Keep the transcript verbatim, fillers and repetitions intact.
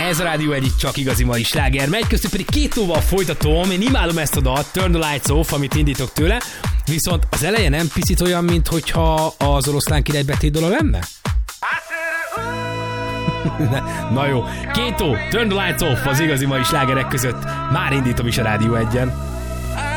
Ez a Rádió egy csak igazi mai sláger megy, köztük pedig két óval folytatom, én imádom ezt a dalt, Turn the Lights Off, amit indítok tőle, viszont az eleje nem picit olyan, mint hogyha az Oroszlán király betétdala lenne? Na jó, két ó, Turn the Lights Off az igazi mai slágerek között, már indítom is a Rádió egyen.